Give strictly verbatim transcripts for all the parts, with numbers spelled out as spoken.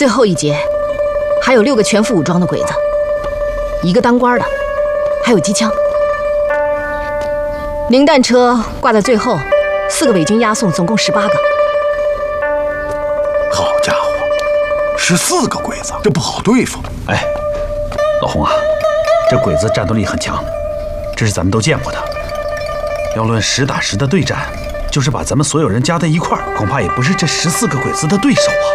最后一节还有六个全副武装的鬼子，一个当官的，还有机枪。零弹车挂在最后，四个伪军押送，总共十八个。 好家伙，十四个鬼子，这不好对付。 哎，老洪啊，这鬼子战斗力很强，这是咱们都见过的。要论实打实的对战，就是把咱们所有人加在一块儿，恐怕也不是这十四个鬼子的对手啊。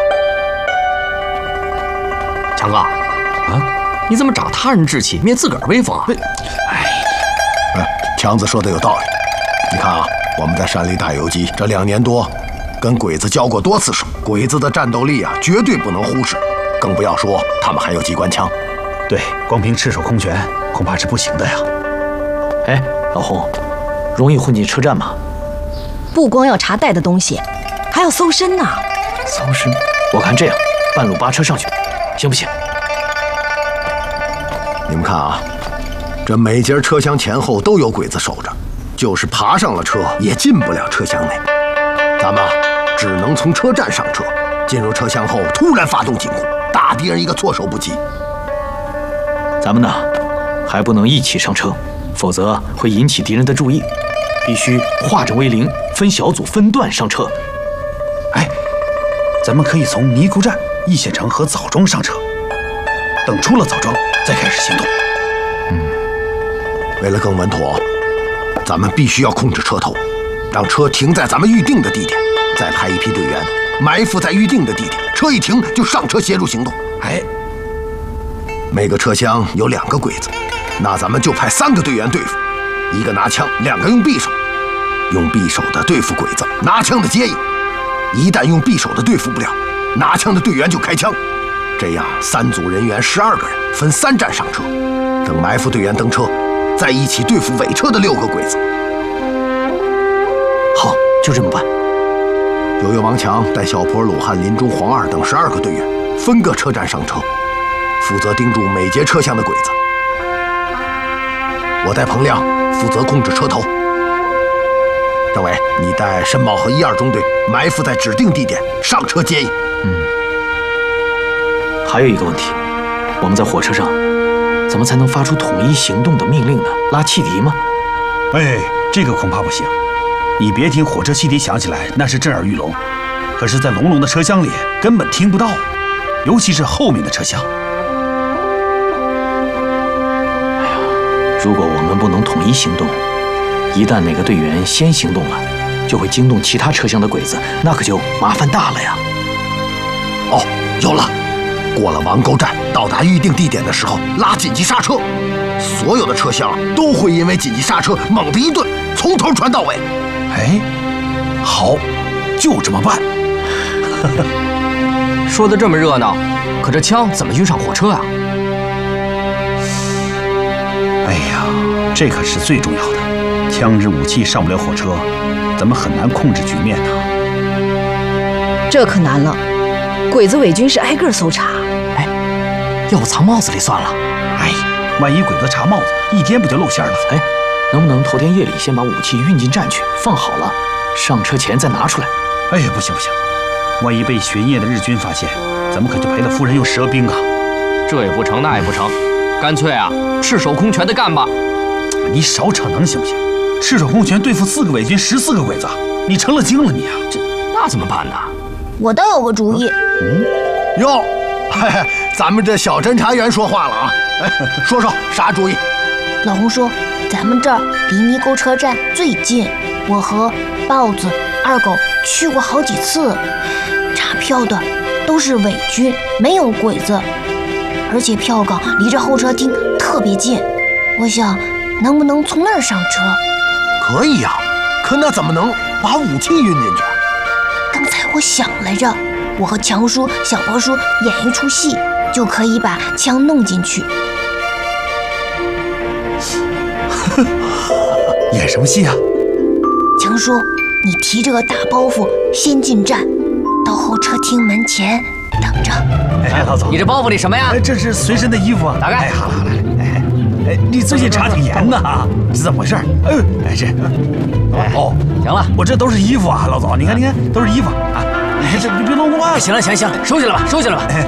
强哥，啊，你怎么长他人志气，灭自个儿威风啊？ 哎，哎，强子说的有道理。你看啊，我们在山里打游击这两年多，跟鬼子交过多次手，鬼子的战斗力啊，绝对不能忽视，更不要说他们还有机关枪。 对，光凭赤手空拳恐怕是不行的呀。 哎，老洪，容易混进车站吗？ 不光要查带的东西，还要搜身呢。 搜身？我看这样，半路扒车上去，行不行？ 你们看啊，这每节车厢前后都有鬼子守着，就是爬上了车，也进不了车厢内。咱们啊，只能从车站上车，进入车厢后突然发动进攻，打敌人一个措手不及。 咱们呢，还不能一起上车，否则会引起敌人的注意。必须化整为零，分小组分段上车。 哎，咱们可以从尼姑站、易县城和枣庄上车，等出了枣庄再开始行动。 嗯，为了更稳妥，咱们必须要控制车头，让车停在咱们预定的地点，再派一批队员埋伏在预定的地点，车一停就上车协助行动。 哎， 每个车厢有两个鬼子，那咱们就派三个队员对付，一个拿枪，两个用匕首。用匕首的对付鬼子，拿枪的接应。一旦用匕首的对付不了，拿枪的队员就开枪。这样三组人员十二个人，分三站上车，等埋伏队员登车，再一起对付尾车的六个鬼子。 好，就这么办。 九月王强带小坡、鲁汉、林中、黄二等十二个队员，分个车站上车，负责盯住每节车厢的鬼子。我带彭亮负责控制车头。政委，你带申茂和一二中队埋伏在指定地点，上车接应。 嗯。还有一个问题，我们在火车上怎么才能发出统一行动的命令呢？拉汽笛吗？ 哎，这个恐怕不行。你别听火车汽笛响起来，那是震耳欲聋，可是，在隆隆的车厢里根本听不到，尤其是后面的车厢。 哎呀，如果我们不能统一行动，一旦哪个队员先行动了，就会惊动其他车厢的鬼子，那可就麻烦大了呀。 哦，有了！过了王沟站，到达预定地点的时候，拉紧急刹车，所有的车厢都会因为紧急刹车猛地一顿，从头传到尾。 哎，好，就这么办。 说的这么热闹，可这枪怎么运上火车啊？ 哎呀，这可是最重要的。枪支武器上不了火车，咱们很难控制局面呐。 这可难了，鬼子伪军是挨个搜查。 哎，要不藏帽子里算了？ 哎，万一鬼子查帽子，一天不就露馅了？ 哎，能不能头天夜里先把武器运进站去，放好了，上车前再拿出来？ 哎呀，不行不行，万一被巡夜的日军发现，咱们可就赔了夫人又折兵啊！ 这也不成，那也不成，干脆啊，赤手空拳的干吧！ 你少扯能行不行？赤手空拳对付四个伪军，十四个鬼子，你成了精了你啊！ 这那怎么办呢？ 我倒有个主意。 嗯，哟，嘿嘿，咱们这小侦查员说话了啊！哎，说说啥主意？ 老洪说，咱们这儿离尼沟车站最近，我和豹子、二狗去过好几次，查票的都是伪军，没有鬼子，而且票岗离着候车厅特别近。我想，能不能从那儿上车？ 可以呀、啊，可那怎么能把武器运进去？ 刚才我想来着，我和强叔、小波叔演一出戏，就可以把枪弄进去。 演什么戏啊？ 强叔，你提着个大包袱先进站，到候车厅门前等着。 哎，老总， 你这包袱里什么呀？ 哎，这是随身的衣服啊。 打开。 哎，好了好了。哎哎，你最近查挺严呢，是怎么回事？哎，哎这，哦， 行了， 我这都是衣服啊，老总，你看你看，都是衣服啊。哎，这你别弄乱。 行了行了行了，收起来吧，收起来吧。